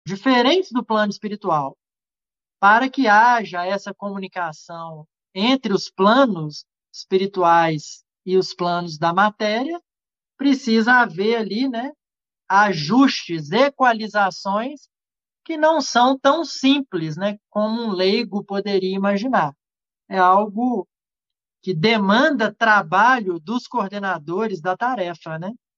diferentes do plano espiritual. Para que haja essa comunicação entre os planos espirituais e os planos da matéria, precisa haver ali, né, ajustes, equalizações que não são tão simples, né, como um leigo poderia imaginar. É algo que demanda trabalho dos coordenadores da tarefa, né?